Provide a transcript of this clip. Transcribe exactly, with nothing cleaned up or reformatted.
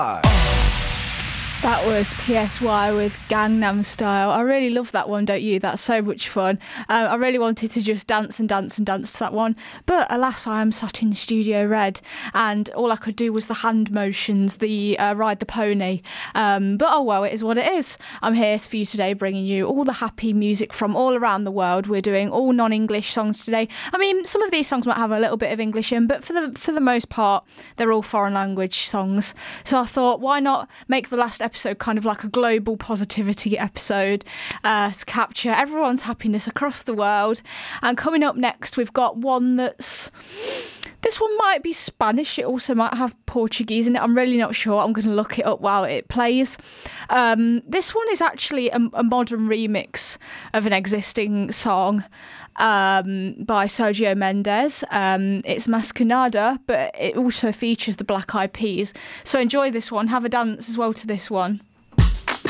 That was P S Y with Gangnam Style. I really love that one, don't you? That's so much fun. Um, I really wanted to just dance and dance and dance to that one. But alas, I am sat in Studio Red and all I could do was the hand motions, the uh, ride the pony. Um, but oh well, it is what it is. I'm here for you today bringing you all the happy music from all around the world. We're doing all non-English songs today. I mean, some of these songs might have a little bit of English in, but for the, for the most part, they're all foreign language songs. So I thought, why not make the last episode episode kind of like a global positivity episode uh, to capture everyone's happiness across the world. And coming up next, we've got one that's... This one might be Spanish. It also might have Portuguese in it. I'm really not sure. I'm going to look it up while it plays. Um, this one is actually a, a modern remix of an existing song um, by Sergio Mendes. Um, it's Mascanada, but it also features the Black Eyed Peas. So enjoy this one. Have a dance as well to this one.